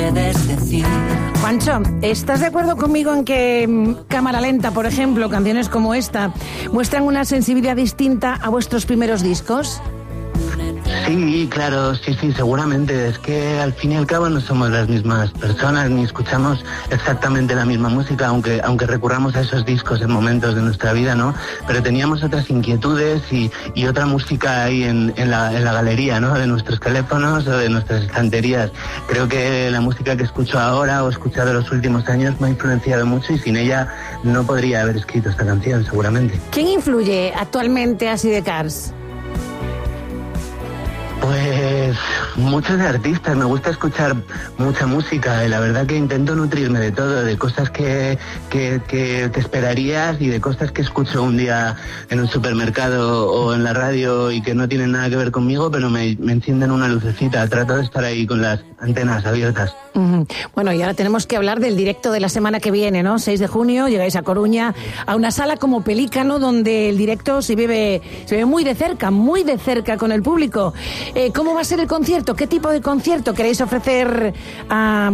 puedes decir. Juancho, ¿estás de acuerdo conmigo en que Cámara Lenta, por ejemplo, canciones como esta, muestran una sensibilidad distinta a vuestros primeros discos? Sí, claro, sí, seguramente. Es que al fin y al cabo no somos las mismas personas ni escuchamos exactamente la misma música, aunque recurramos a esos discos en momentos de nuestra vida, ¿no? Pero teníamos otras inquietudes y otra música ahí en la galería, ¿no? De nuestros teléfonos o de nuestras estanterías. Creo que la música que escucho ahora o he escuchado en los últimos años me ha influenciado mucho y sin ella no podría haber escrito esta canción, seguramente. ¿Quién influye actualmente a Sidecars? Pues muchos de artistas, me gusta escuchar mucha música y la verdad que intento nutrirme de todo, de cosas que te esperarías y de cosas que escucho un día en un supermercado o en la radio y que no tienen nada que ver conmigo, pero me encienden una lucecita. Trato de estar ahí con las antenas abiertas. Bueno, y ahora tenemos que hablar del directo de la semana que viene, ¿no? 6 de junio, llegáis a Coruña, a una sala como Pelícano, donde el directo se vive muy de cerca con el público. ¿Cómo va a ser el concierto? ¿Qué tipo de concierto queréis ofrecer a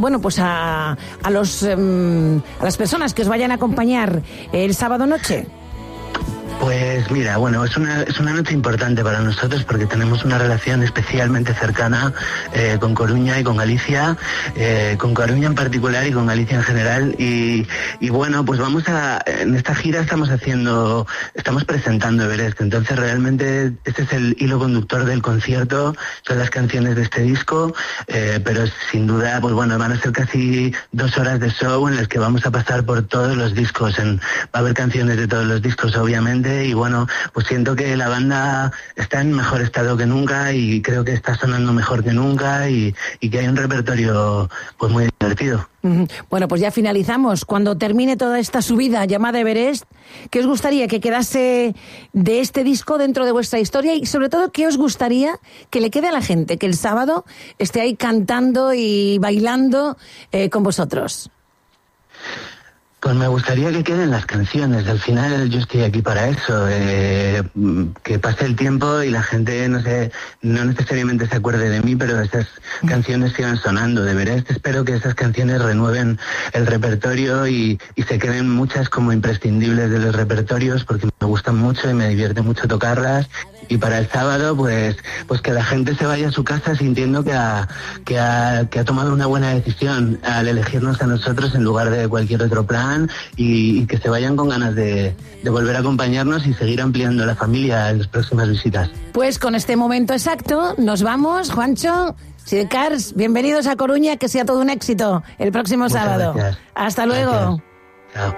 las personas que os vayan a acompañar el sábado noche? Pues mira, bueno, es una noche importante para nosotros porque tenemos una relación especialmente cercana con Coruña y con Galicia, con Coruña en particular y con Galicia en general y bueno, pues en esta gira estamos presentando Everest, entonces realmente este es el hilo conductor del concierto, son las canciones de este disco, pero sin duda, pues bueno, van a ser casi 2 horas de show en las que vamos a pasar por todos los discos, va a haber canciones de todos los discos obviamente. Y bueno, pues siento que la banda está en mejor estado que nunca y creo que está sonando mejor que nunca y que hay un repertorio pues muy divertido. Bueno, pues ya finalizamos. Cuando termine toda esta subida llamada Everest, ¿qué os gustaría que quedase de este disco dentro de vuestra historia? Y sobre todo, ¿qué os gustaría que le quede a la gente, que el sábado esté ahí cantando y bailando con vosotros? Pues me gustaría que queden las canciones. Al final yo estoy aquí para eso, que pase el tiempo y la gente no necesariamente se acuerde de mí, pero esas canciones sigan sonando. De veras espero que esas canciones renueven el repertorio y se queden muchas como imprescindibles de los repertorios porque me gustan mucho y me divierte mucho tocarlas. Y para el sábado, pues que la gente se vaya a su casa sintiendo que ha tomado una buena decisión al elegirnos a nosotros en lugar de cualquier otro plan y que se vayan con ganas de volver a acompañarnos y seguir ampliando la familia en las próximas visitas. Pues con este momento exacto nos vamos, Juancho. Sidecars, bienvenidos a Coruña, que sea todo un éxito el próximo sábado. Gracias. Hasta luego. Gracias. Chao.